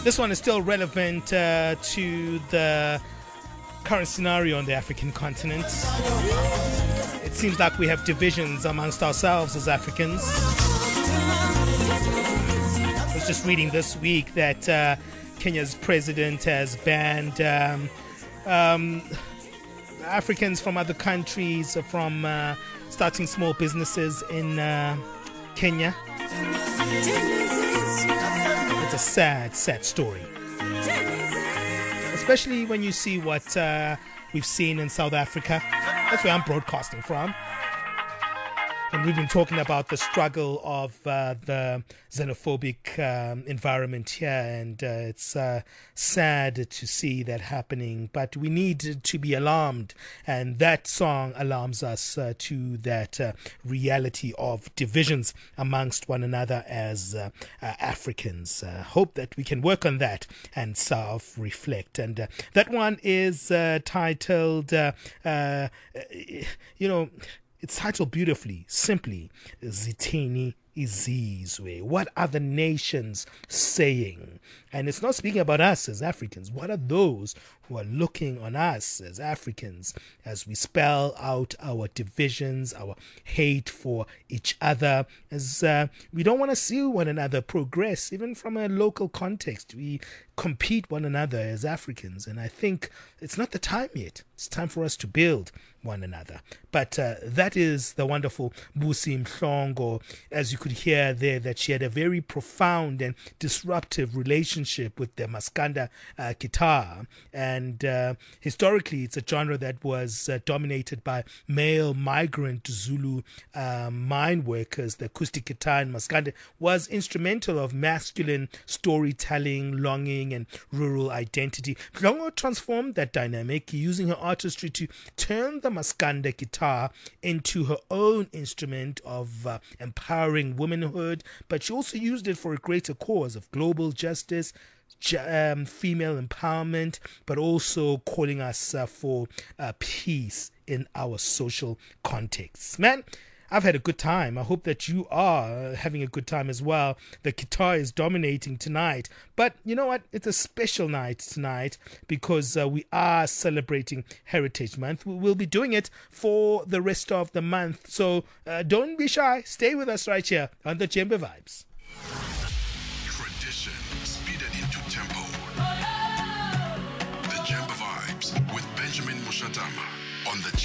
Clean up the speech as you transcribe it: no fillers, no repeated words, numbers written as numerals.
This one is still relevant to the current scenario on the African continent. It seems like we have divisions amongst ourselves as Africans. I was just reading this week that Kenya's president has banned Africans from other countries from starting small businesses in Kenya. It's a sad, sad story. Especially when you see what we've seen in South Africa. That's where I'm broadcasting from. And we've been talking about the struggle of the xenophobic environment here, and it's sad to see that happening. But we need to be alarmed, and that song alarms us to that reality of divisions amongst one another as Africans. Hope that we can work on that and self-reflect. And that one is titled, it's titled beautifully, simply, Zithini Izizwe. What are the nations saying? And it's not speaking about us as Africans. What are those who are looking on us as Africans as we spell out our divisions, our hate for each other, as we don't want to see one another progress, even from a local context. We compete one another as Africans, and I think it's not the time yet. It's time for us to build one another. But that is the wonderful Busi Mhlongo, as you could hear there, that she had a very profound and disruptive relationship with the Maskanda guitar. And historically, it's a genre that was dominated by male migrant Zulu mine workers. The acoustic guitar in Maskanda was instrumental of masculine storytelling, longing, and rural identity. Mhlongo transformed that dynamic using her artistry to turn the Maskanda guitar into her own instrument of empowering womanhood, but she also used it for a greater cause of global justice, female empowerment, but also calling us for peace in our social contexts. Man, I've had a good time. I hope that you are having a good time as well. The guitar is dominating tonight. But you know what? It's a special night tonight because we are celebrating Heritage Month. We'll be doing it for the rest of the month. So don't be shy. Stay with us right here on the Djembe Vibes. Tradition speeded into tempo. The Djembe Vibes with Benjamin Mushatama on the